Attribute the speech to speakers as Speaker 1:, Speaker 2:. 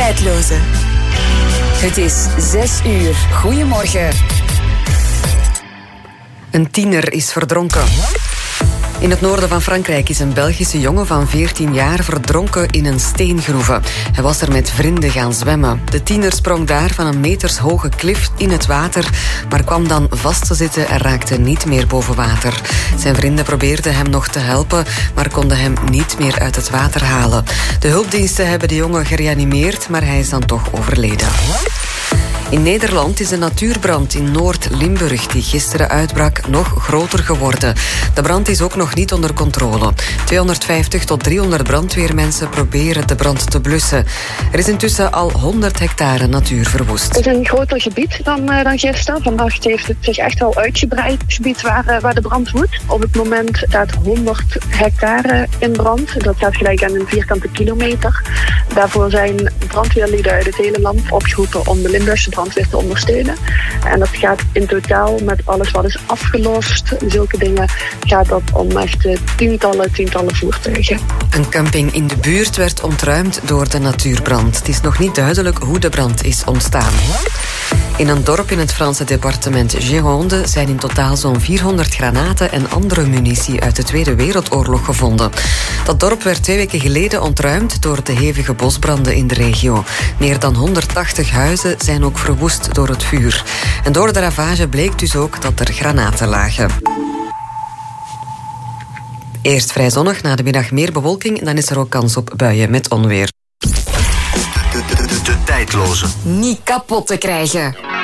Speaker 1: Tijdloze. Het is 6 uur. Goedemorgen.
Speaker 2: Een tiener is verdronken. In het noorden van Frankrijk is een Belgische jongen van 14 jaar verdronken in een steengroeve. Hij was er met vrienden gaan zwemmen. De tiener sprong daar van een metershoge klif in het water, maar kwam dan vast te zitten en raakte niet meer boven water. Zijn vrienden probeerden hem nog te helpen, maar konden hem niet meer uit het water halen. De hulpdiensten hebben de jongen gereanimeerd, maar hij is dan toch overleden. In Nederland is de natuurbrand in Noord-Limburg die gisteren uitbrak nog groter geworden. De brand is ook nog niet onder controle. 250 tot 300 brandweermensen proberen de brand te blussen. Er is intussen al 100 hectare natuur verwoest.
Speaker 3: Het is een groter gebied dan gisteren. Vannacht heeft het zich echt wel uitgebreid, het gebied waar de brand woedt. Op het moment staat 100 hectare in brand. Dat staat gelijk aan een vierkante kilometer. Daarvoor zijn brandweerlieden uit het hele land opgeroepen om de Limburgse brandweer te ondersteunen. En dat gaat in totaal met alles wat is afgelost, zulke dingen, gaat dat om echt tientallen voertuigen.
Speaker 2: Een camping in de buurt werd ontruimd door de natuurbrand. Het is nog niet duidelijk hoe de brand is ontstaan. In een dorp in het Franse departement Gironde zijn in totaal zo'n 400 granaten en andere munitie uit de Tweede Wereldoorlog gevonden. Dat dorp werd 2 weken geleden ontruimd door de hevige bosbranden in de regio. Meer dan 180 huizen zijn ook verwoest door het vuur. En door de ravage bleek dus ook dat er granaten lagen. Eerst vrij zonnig, na de middag meer bewolking en dan is er ook kans op buien met onweer.
Speaker 4: De tijdloze.
Speaker 1: Niet kapot te krijgen.